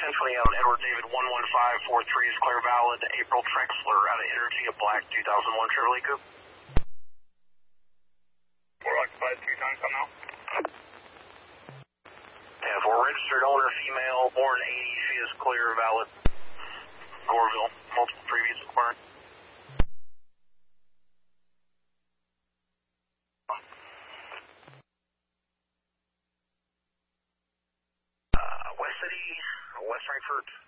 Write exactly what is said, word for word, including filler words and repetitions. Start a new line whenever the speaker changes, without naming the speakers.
ten twenty out, Edward David one one five four three is clear valid. April Trexler out of Energy, a black two thousand one Chevrolet Coupe.
four occupied, three times come out.
And for registered owner, female, born eighty, she is clear valid. Goreville, multiple previous acquired. Uh, West City, West Frankfort.